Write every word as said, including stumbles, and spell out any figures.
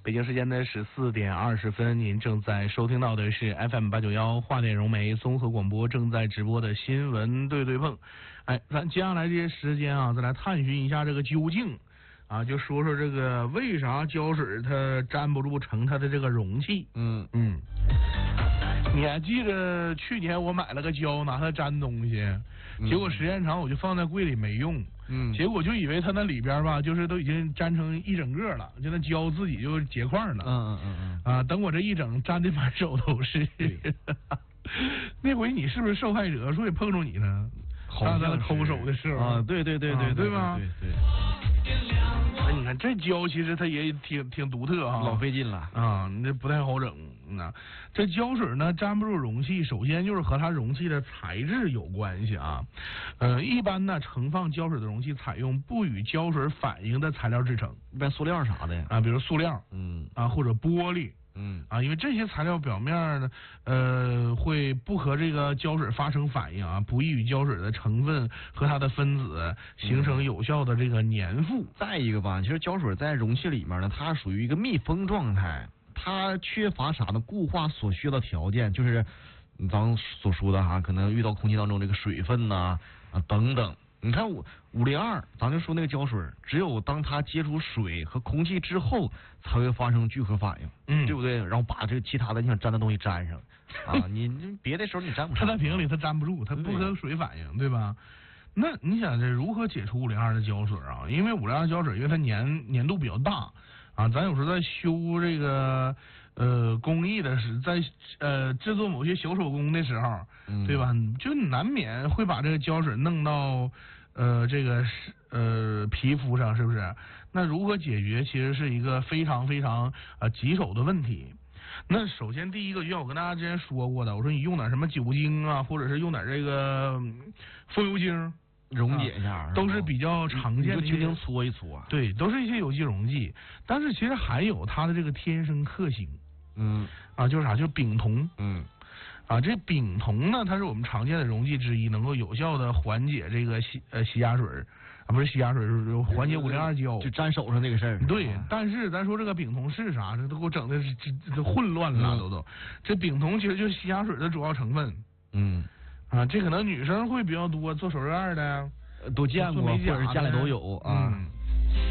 北京时间的十四点二十分，您正在收听到的是 F M 八九幺华电融媒综合广播正在直播的新闻对对碰。哎，咱接下来这些时间啊，再来探寻一下这个究竟啊，就说说这个为啥胶水它粘不住成它的这个容器。 嗯嗯，你还记得去年我买了个胶拿它粘东西，结果时间长我就放在柜里没用。 嗯， 结果就以为它那里边吧，就是都已经粘成一整个了，就那胶自己就结块了。 嗯嗯嗯嗯。啊，等我这一整，粘的满手都是。那回你是不是受害者？所以碰着你呢？ 好像抠手的时候啊，对对对对对吧？ 对对。 那你看这胶其实它也挺挺独特啊， 老费劲了啊，你这不太好整。那这胶水呢粘不住容器，首先就是和它容器的材质有关系啊。呃，一般呢盛放胶水的容器采用不与胶水反应的材料制成， 一般塑料啥的啊，比如塑料， 嗯啊或者玻璃。 嗯啊，因为这些材料表面呢，呃，会不和这个胶水发生反应啊，不易与胶水的成分和它的分子形成有效的这个粘附。 嗯、再一个吧，其实胶水在容器里面呢，它属于一个密封状态，它缺乏啥呢？固化所需要的条件，就是咱所说的哈，可能遇到空气当中这个水分呐 啊, 啊等等。你看五五零二，咱就说那个胶水，只有当它接触水和空气之后，才会发生聚合反应， 嗯， 对不对？然后把这个其他的你想粘的东西粘上啊，你别的时候你粘不上。 它在瓶里它粘不住，它不和水反应，对吧？那你想这如何解除五零二的胶水啊？因为五零二胶水，因为它粘粘度比较大啊，咱有时候在修这个呃工艺的时，在呃制作某些小手工的时候， 嗯、 对吧？就难免会把这个胶水弄到呃这个呃皮肤上，是不是？那如何解决，其实是一个非常非常呃棘手的问题。那首先第一个，就像我跟大家之前说过的，我说你用点什么酒精啊，或者是用点这个风油精。 溶解一下、啊， 都是比较常见的， 就轻轻搓一搓。 对，都是一些有机溶剂，但是其实还有它的这个天生克星。 嗯， 啊，就是啥？就是丙酮。 嗯， 啊，这丙酮呢，它是我们常见的溶剂之一，能够有效的缓解这个吸呃吸牙水啊，不是吸牙水，是缓解五零二胶， 就粘手上那个事儿。 对，但是咱说这个丙酮是啥？这都给我整的是这这混乱了，都都。这丙酮其实就是吸牙水的主要成分。 嗯。 啊，这可能女生会比较多，做手术案的都见过，或者是家里都有啊。 嗯，